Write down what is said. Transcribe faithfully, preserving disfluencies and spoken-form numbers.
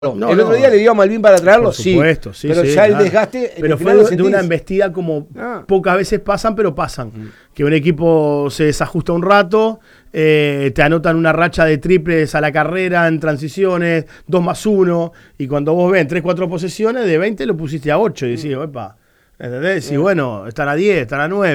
No, el otro día le dio a Malvin para traerlo, por supuesto, sí, sí, pero sí, ya el claro. desgaste. Pero fue de, de una embestida como ah. pocas veces pasan, pero pasan. Mm. Que un equipo se desajusta un rato, eh, te anotan una racha de triples a la carrera en transiciones, dos más uno, y cuando vos ven tres, cuatro posesiones, de veinte lo pusiste a ocho, y decís, epa, ¿entendés? Y bueno, están a diez, están a nueve.